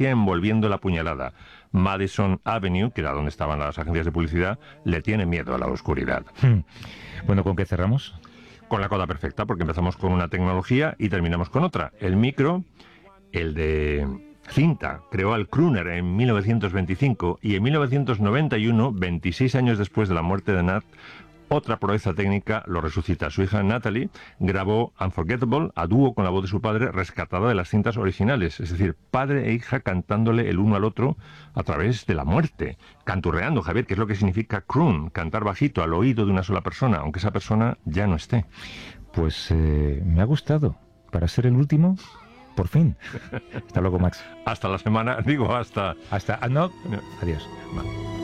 fotografía envolviendo la puñalada. Madison Avenue, que era donde estaban las agencias de publicidad, le tiene miedo a la oscuridad. Bueno, ¿con qué cerramos? Con la coda perfecta, porque empezamos con una tecnología y terminamos con otra. El micro, el de cinta, creó al crooner en 1925 y en 1991, 26 años después de la muerte de Nat, otra proeza técnica lo resucita. Su hija Natalie grabó Unforgettable a dúo con la voz de su padre, rescatada de las cintas originales. Es decir, padre e hija cantándole el uno al otro a través de la muerte. Canturreando, Javier, que es lo que significa croon, cantar bajito al oído de una sola persona, aunque esa persona ya no esté. Pues me ha gustado. Para ser el último, por fin. Hasta luego, Max. Hasta la semana, digo, hasta... Hasta... no, adiós. Vale.